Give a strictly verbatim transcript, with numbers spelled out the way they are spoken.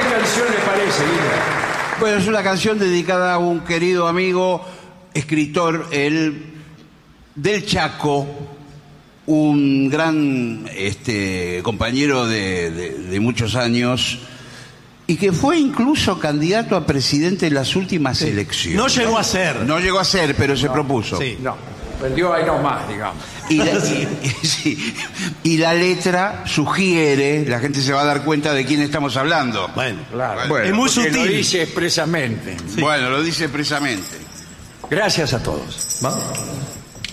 canción le parece, Guido? Bueno, es una canción dedicada a un querido amigo, escritor, él, del Chaco, un gran este, compañero de, de, de muchos años, y que fue incluso candidato a presidente en las últimas sí. elecciones. No llegó a ser. No llegó a ser, pero se no, propuso. Sí. No, perdió ahí nomás, digamos. Y la, y, y, sí, y la letra sugiere, la gente se va a dar cuenta de quién estamos hablando. Bueno, claro. Bueno, es muy sutil. Lo dice expresamente. Sí. Bueno, lo dice expresamente. Gracias a todos. ¿Va?